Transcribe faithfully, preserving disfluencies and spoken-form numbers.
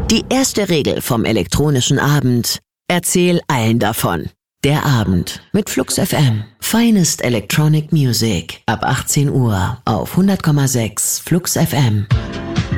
Die erste Regel vom elektronischen Abend: Erzähl allen davon. Der Abend mit Flux F M. Finest Electronic Music ab achtzehn Uhr auf hundert Komma sechs Flux F M.